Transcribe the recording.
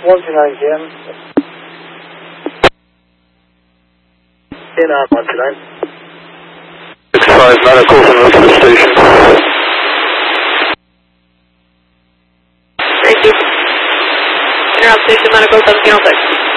129 GM. In 129. 659, a call from the station. Thank you. Interrupt station medical 1706.